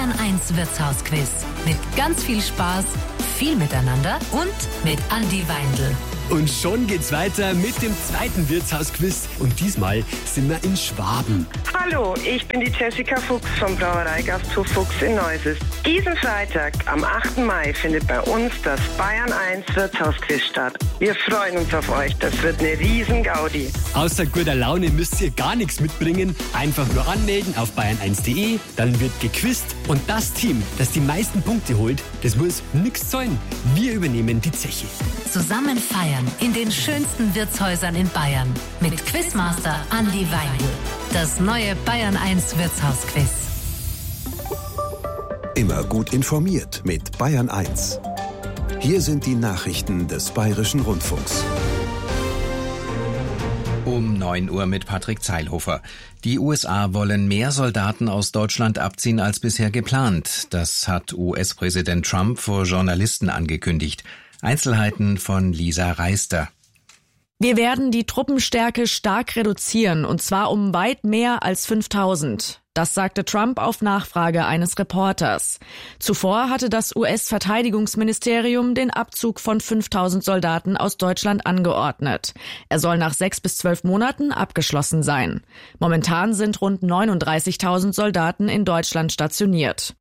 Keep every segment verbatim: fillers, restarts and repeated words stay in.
Bayern eins Wirtshausquiz. Mit ganz viel Spaß, viel Miteinander und mit Andi Weindl. Und schon geht's weiter mit dem zweiten Wirtshausquiz. Und diesmal sind wir in Schwaben. Hallo, ich bin die Jessica Fuchs vom Brauereigasthof Fuchs in Neuses. Diesen Freitag, am achten Mai, findet bei uns das Bayern eins Wirtshausquiz statt. Wir freuen uns auf euch. Das wird eine riesen Gaudi. Außer guter Laune müsst ihr gar nichts mitbringen. Einfach nur anmelden auf bayern eins punkt de. Dann wird gequizt. Und das Team, das die meisten Punkte holt, das muss nichts zahlen. Wir übernehmen die Zeche. Zusammen feiern in den schönsten Wirtshäusern in Bayern. Mit Quizmaster Andi Weindl. Das neue Bayern eins Wirtshausquiz. Immer gut informiert mit Bayern eins. Hier sind die Nachrichten des Bayerischen Rundfunks. Um neun Uhr mit Patrick Zeilhofer. Die U S A wollen mehr Soldaten aus Deutschland abziehen als bisher geplant. Das hat U S-Präsident Trump vor Journalisten angekündigt. Einzelheiten von Lisa Reister. Wir werden die Truppenstärke stark reduzieren, und zwar um weit mehr als fünftausend. Das sagte Trump auf Nachfrage eines Reporters. Zuvor hatte das U S-Verteidigungsministerium den Abzug von fünftausend Soldaten aus Deutschland angeordnet. Er soll nach sechs bis zwölf Monaten abgeschlossen sein. Momentan sind rund neununddreißigtausend Soldaten in Deutschland stationiert.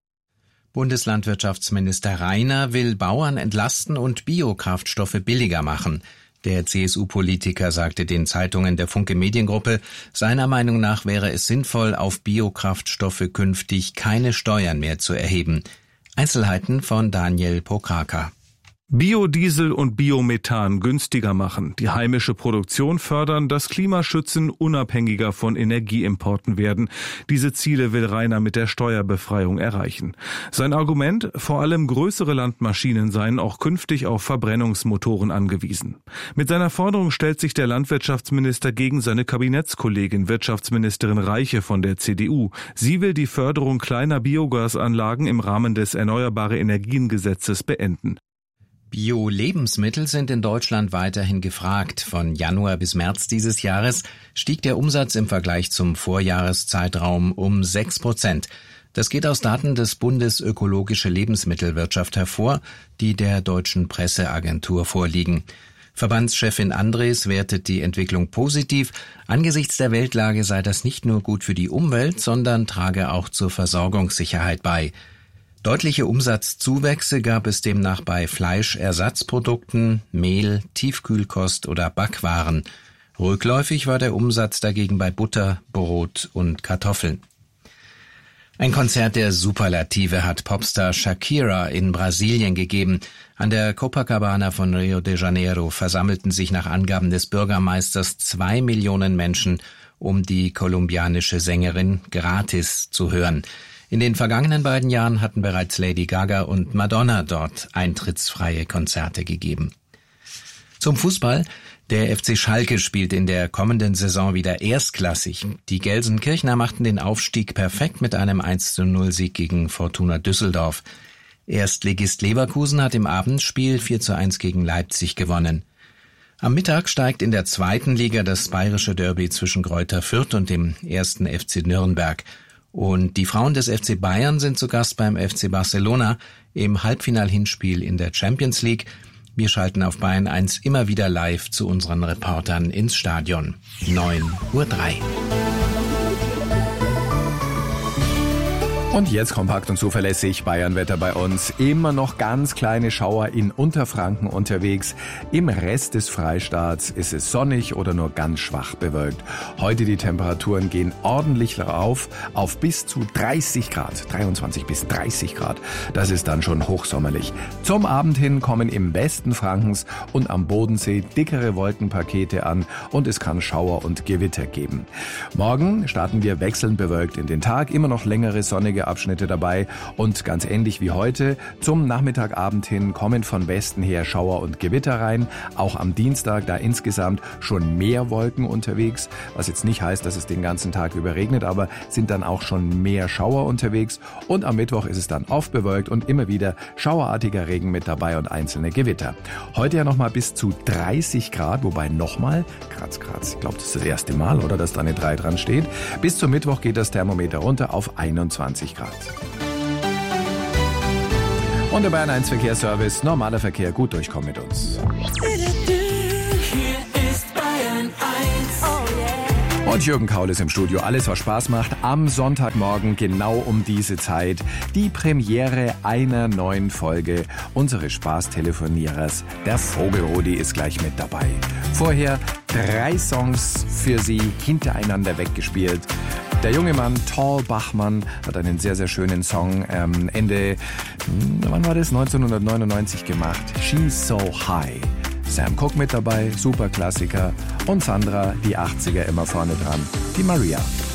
Bundeslandwirtschaftsminister Rainer will Bauern entlasten und Biokraftstoffe billiger machen. Der C S U-Politiker sagte den Zeitungen der Funke Mediengruppe, seiner Meinung nach wäre es sinnvoll, auf Biokraftstoffe künftig keine Steuern mehr zu erheben. Einzelheiten von Daniel Pokraka. Biodiesel und Biomethan günstiger machen, die heimische Produktion fördern, das Klima schützen, unabhängiger von Energieimporten werden. Diese Ziele will Rainer mit der Steuerbefreiung erreichen. Sein Argument, vor allem größere Landmaschinen seien auch künftig auf Verbrennungsmotoren angewiesen. Mit seiner Forderung stellt sich der Landwirtschaftsminister gegen seine Kabinettskollegin Wirtschaftsministerin Reiche von der C D U. Sie will die Förderung kleiner Biogasanlagen im Rahmen des Erneuerbare Energien-Gesetzes beenden. Bio-Lebensmittel sind in Deutschland weiterhin gefragt. Von Januar bis März dieses Jahres stieg der Umsatz im Vergleich zum Vorjahreszeitraum um sechs Prozent. Das geht aus Daten des Bundes Ökologische Lebensmittelwirtschaft hervor, die der Deutschen Presseagentur vorliegen. Verbandschefin Andres wertet die Entwicklung positiv. Angesichts der Weltlage sei das nicht nur gut für die Umwelt, sondern trage auch zur Versorgungssicherheit bei. Deutliche Umsatzzuwächse gab es demnach bei Fleischersatzprodukten, Mehl, Tiefkühlkost oder Backwaren. Rückläufig war der Umsatz dagegen bei Butter, Brot und Kartoffeln. Ein Konzert der Superlative hat Popstar Shakira in Brasilien gegeben. An der Copacabana von Rio de Janeiro versammelten sich nach Angaben des Bürgermeisters zwei Millionen Menschen, um die kolumbianische Sängerin gratis zu hören. In den vergangenen beiden Jahren hatten bereits Lady Gaga und Madonna dort eintrittsfreie Konzerte gegeben. Zum Fußball. Der F C Schalke spielt in der kommenden Saison wieder erstklassig. Die Gelsenkirchner machten den Aufstieg perfekt mit einem eins zu null Sieg gegen Fortuna Düsseldorf. Erstligist Leverkusen hat im Abendspiel vier zu eins gegen Leipzig gewonnen. Am Mittag steigt in der zweiten Liga das bayerische Derby zwischen Greuther Fürth und dem ersten F C Nürnberg. Und die Frauen des F C Bayern sind zu Gast beim F C Barcelona im Halbfinal-Hinspiel in der Champions League. Wir schalten auf Bayern eins immer wieder live zu unseren Reportern ins Stadion. neun Uhr drei. Und jetzt kompakt und zuverlässig Bayernwetter bei uns. Immer noch ganz kleine Schauer in Unterfranken unterwegs. Im Rest des Freistaats ist es sonnig oder nur ganz schwach bewölkt. Heute die Temperaturen gehen ordentlich rauf auf bis zu dreißig Grad. dreiundzwanzig bis dreißig Grad. Das ist dann schon hochsommerlich. Zum Abend hin kommen im Westen Frankens und am Bodensee dickere Wolkenpakete an und es kann Schauer und Gewitter geben. Morgen starten wir wechselnd bewölkt in den Tag. Immer noch längere sonnige Abschnitte dabei und ganz ähnlich wie heute zum Nachmittagabend hin kommen von Westen her Schauer und Gewitter rein. Auch am Dienstag da insgesamt schon mehr Wolken unterwegs, was jetzt nicht heißt, dass es den ganzen Tag über regnet, aber sind dann auch schon mehr Schauer unterwegs und am Mittwoch ist es dann oft bewölkt und immer wieder schauerartiger Regen mit dabei und einzelne Gewitter. Heute ja nochmal bis zu dreißig Grad, wobei nochmal, kratz, kratz, ich glaube das ist das erste Mal, oder, dass da eine drei dran steht. Bis zum Mittwoch geht das Thermometer runter auf einundzwanzig Grad. Und der Bayern eins Verkehrsservice, normaler Verkehr, gut durchkommen mit uns. Und Jürgen Kaul ist im Studio. Alles, was Spaß macht, am Sonntagmorgen genau um diese Zeit. Die Premiere einer neuen Folge unseres Spaßtelefonierers. Der Vogelrudi ist gleich mit dabei. Vorher drei Songs für Sie hintereinander weggespielt. Der junge Mann Tall Bachmann hat einen sehr, sehr schönen Song ähm, Ende, wann war das? neunzehnhundertneunundneunzig gemacht. She's So High. Sam Cooke mit dabei, super Klassiker. Und Sandra, die achtziger immer vorne dran, die Maria.